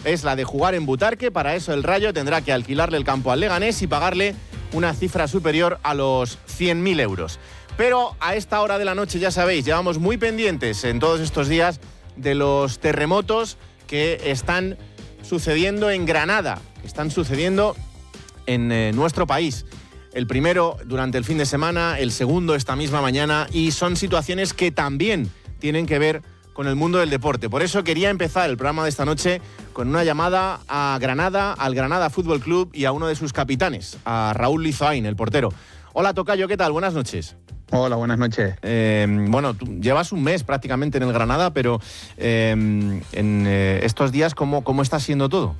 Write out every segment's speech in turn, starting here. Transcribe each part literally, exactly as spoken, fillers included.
es la de jugar en Butarque. Para eso el Rayo tendrá que alquilarle el campo al Leganés y pagarle una cifra superior a los cien mil euros. Pero a esta hora de la noche, ya sabéis, llevamos muy pendientes en todos estos días de los terremotos que están sucediendo en Granada, que están sucediendo en eh, nuestro país. El primero durante el fin de semana, el segundo esta misma mañana, y son situaciones que también tienen que ver con el mundo del deporte. Por eso quería empezar el programa de esta noche con una llamada a Granada, al Granada Fútbol Club y a uno de sus capitanes, a Raúl Lizoain, el portero. Hola, tocayo, ¿qué tal? Buenas noches. Hola, buenas noches. Eh, bueno, tú llevas un mes prácticamente en el Granada, pero eh, en eh, estos días, ¿cómo, cómo está siendo todo?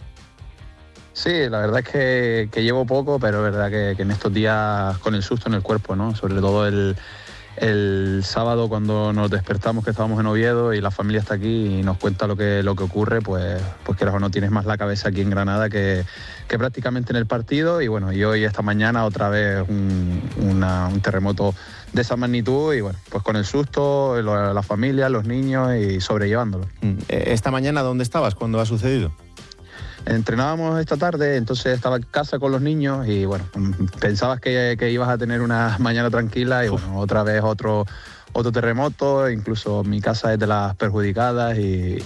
Sí, la verdad es que, que llevo poco, pero es verdad que, que en estos días con el susto en el cuerpo, ¿no? Sobre todo el, el sábado cuando nos despertamos que estábamos en Oviedo y la familia está aquí y nos cuenta lo que, lo que ocurre, pues, pues quieras o no, tienes más la cabeza aquí en Granada que, que prácticamente en el partido. Y bueno, y hoy esta mañana otra vez un, una, un terremoto de esa magnitud y bueno, pues con el susto, la, la familia, los niños y sobrellevándolo. ¿Esta mañana dónde estabas cuando ha sucedido? Entrenábamos esta tarde, entonces estaba en casa con los niños y bueno, pensabas que, que ibas a tener una mañana tranquila y bueno, otra vez otro, otro terremoto, incluso mi casa es de las perjudicadas y,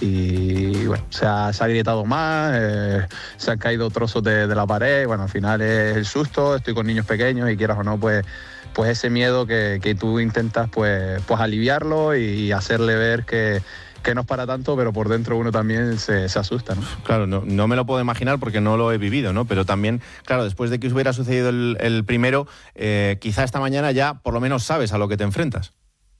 y bueno, se ha, se ha grietado más, eh, se han caído trozos de, de la pared, bueno, al final es el susto, estoy con niños pequeños y quieras o no, pues, pues ese miedo que, que tú intentas pues, pues aliviarlo y hacerle ver que que no es para tanto, pero por dentro uno también se, se asusta, ¿no? Claro, no, no me lo puedo imaginar porque no lo he vivido, ¿no? Pero también, claro, después de que hubiera sucedido el, el primero, eh, quizá esta mañana ya por lo menos sabes a lo que te enfrentas.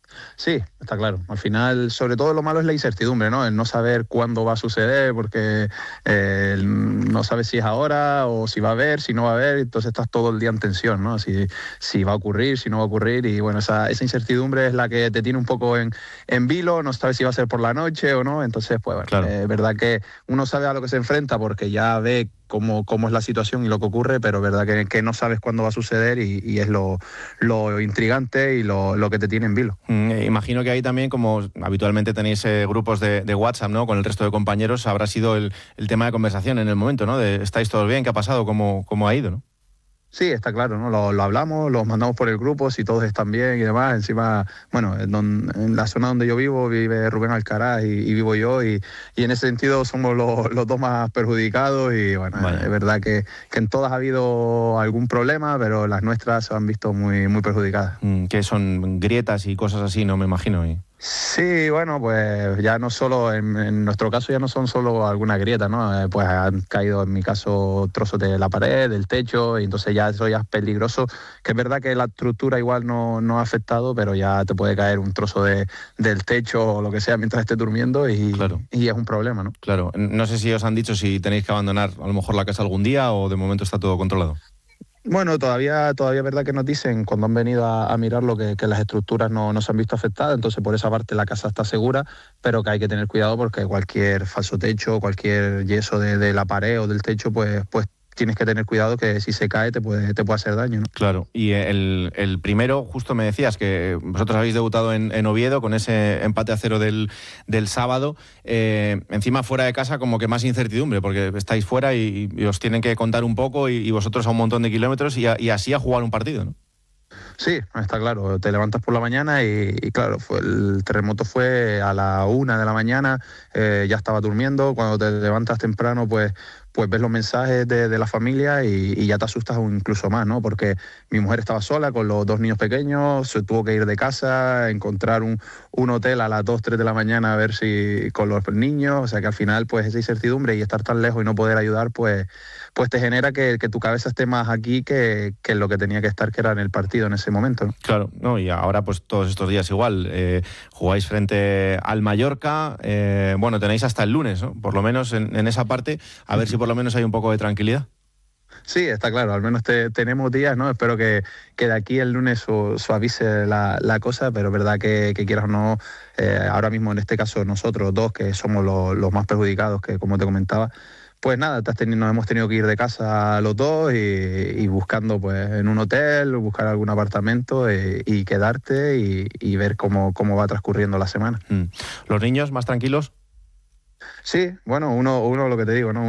Sí, está claro. Al final, sobre todo lo malo es la incertidumbre, ¿no? El no saber cuándo va a suceder, porque eh, no sabes si es ahora o si va a haber, si no va a haber, entonces estás todo el día en tensión, ¿no? Si, si va a ocurrir, si no va a ocurrir, y bueno, esa, esa incertidumbre es la que te tiene un poco en, en vilo, no sabes si va a ser por la noche o no, entonces, pues bueno, es claro. eh, verdad que uno sabe a lo que se enfrenta porque ya ve Cómo, cómo es la situación y lo que ocurre, pero verdad que, que no sabes cuándo va a suceder y, y es lo, lo intrigante y lo, lo que te tiene en vilo. Mm, imagino que ahí también, como habitualmente tenéis eh, grupos de, de WhatsApp, ¿no? Con el resto de compañeros, habrá sido el, el tema de conversación en el momento, ¿no? De, ¿estáis todos bien? ¿Qué ha pasado? ¿Cómo, cómo ha ido, no? Sí, está claro, ¿no? Lo, lo hablamos, los mandamos por el grupo, si todos están bien y demás. Encima, bueno, en, don, en la zona donde yo vivo vive Rubén Alcaraz y, y vivo yo y, y en ese sentido somos los, los dos más perjudicados y bueno, vale. Es verdad que, que en todas ha habido algún problema, pero las nuestras se han visto muy, muy perjudicadas. Mm, que son grietas y cosas así, no me imagino. Y... Sí, bueno, pues ya no solo, en, en nuestro caso ya no son solo algunas grietas, ¿no? Eh, pues han caído en mi caso trozos de la pared, del techo, y entonces ya eso ya es peligroso, que es verdad que la estructura igual no, no ha afectado, pero ya te puede caer un trozo de, del techo o lo que sea mientras estés durmiendo y, claro. y es un problema, ¿no? Claro, no sé si os han dicho si tenéis que abandonar a lo mejor la casa algún día o de momento está todo controlado. Bueno, todavía todavía es verdad que nos dicen cuando han venido a, a mirarlo que, que las estructuras no, no se han visto afectadas, entonces por esa parte la casa está segura, pero que hay que tener cuidado porque cualquier falso techo, cualquier yeso de, de la pared o del techo, pues, pues tienes que tener cuidado que si se cae te puede, te puede hacer daño, ¿no? Claro, y el, el primero, justo me decías que vosotros habéis debutado en, en Oviedo con ese empate a cero del, del sábado, eh, encima fuera de casa como que más incertidumbre, porque estáis fuera y, y os tienen que contar un poco y, y vosotros a un montón de kilómetros y, a, y así a jugar un partido, ¿no? Sí, está claro, te levantas por la mañana y, y claro, fue, el terremoto fue a la una de la mañana, eh, ya estaba durmiendo, cuando te levantas temprano pues pues ves los mensajes de, de la familia y, y ya te asustas incluso más, ¿no? Porque mi mujer estaba sola con los dos niños pequeños, se tuvo que ir de casa, encontrar un, un hotel a las dos, tres de la mañana a ver si con los niños, o sea que al final pues esa incertidumbre y estar tan lejos y no poder ayudar pues, pues te genera que, que tu cabeza esté más aquí que, que en lo que tenía que estar, que era en el partido en ese momento, ¿no? Claro, no, y ahora pues todos estos días igual, eh, jugáis frente al Mallorca, eh, bueno, tenéis hasta el lunes, ¿no? Por lo menos en, en esa parte, a ver si por lo menos hay un poco de tranquilidad. Sí, está claro, al menos te, tenemos días, ¿no? Espero que, que de aquí el lunes su, suavice la, la cosa, pero es verdad que, que quieras o no, eh, ahora mismo en este caso nosotros dos, que somos los, los más perjudicados, que como te comentaba, pues nada, te has tenido, nos hemos tenido que ir de casa los dos y, y buscando pues en un hotel, buscar algún apartamento y, y quedarte y, y ver cómo, cómo va transcurriendo la semana. Mm. ¿Los niños más tranquilos? Sí, bueno, uno, uno lo que te digo, ¿no?